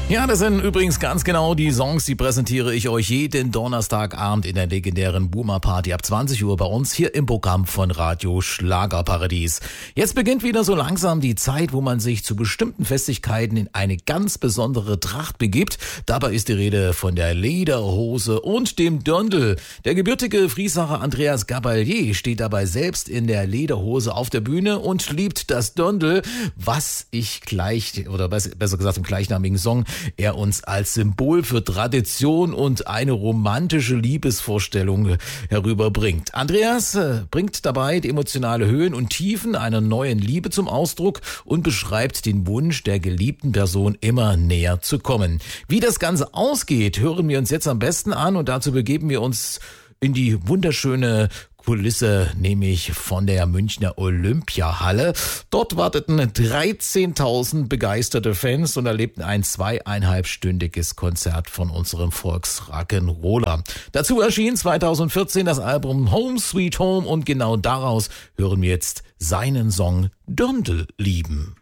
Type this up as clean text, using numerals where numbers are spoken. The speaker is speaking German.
Ja, das sind übrigens ganz genau die Songs, die präsentiere ich euch jeden Donnerstagabend in der legendären Boomer Party ab 20 Uhr bei uns hier im Programm von Radio Schlagerparadies. Jetzt beginnt wieder so langsam die Zeit, wo man sich zu bestimmten Festigkeiten in eine ganz besondere Tracht begibt. Dabei ist die Rede von der Lederhose und dem Dirndl. Der gebürtige Friesacher Andreas Gabalier steht dabei selbst in der Lederhose auf der Bühne und liebt das Dirndl, was ich gleich, oder besser gesagt im gleichnamigen Song, er uns als Symbol für Tradition und eine romantische Liebesvorstellung herüberbringt. Andreas bringt dabei die emotionale Höhen und Tiefen einer neuen Liebe zum Ausdruck und beschreibt den Wunsch der geliebten Person immer näher zu kommen. Wie das Ganze ausgeht, hören wir uns jetzt am besten an und dazu begeben wir uns in die wunderschöne Kulisse, nämlich von der Münchner Olympiahalle. Dort warteten 13.000 begeisterte Fans und erlebten ein 2,5-stündiges Konzert von unserem Volksrock'n'Roller. Dazu erschien 2014 das Album Home Sweet Home und genau daraus hören wir jetzt seinen Song Dirndl lieben.